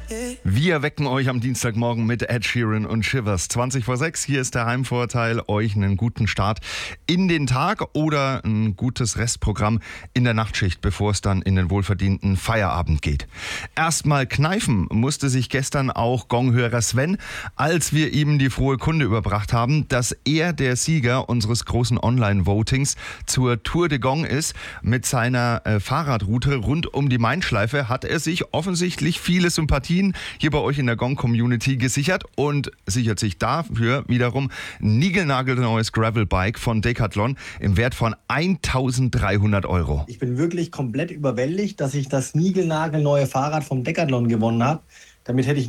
Wir wecken euch am Dienstagmorgen mit Ed Sheeran und Shivers. 20 vor 6, hier ist der Heimvorteil. Euch einen guten Start in den Tag oder ein gutes Restprogramm in der Nachtschicht, bevor es dann in den wohlverdienten Feierabend geht. Erstmal kneifen musste sich gestern auch Gonghörer Sven, als wir ihm die frohe Kunde überbracht haben, dass er der Sieger unseres großen Online-Votings zur Tour de Gong ist. Mit seiner Fahrradroute rund um die Main-Schleife hat er sich offensichtlich viele Sympathien hier bei euch in der Gong-Community gesichert und sichert sich dafür wiederum ein niegelnagelneues Gravelbike von Decathlon im Wert von 1.300 €. Ich bin wirklich komplett überwältigt, dass ich das niegelnagelneue Fahrrad vom Decathlon gewonnen habe. Damit hätte ich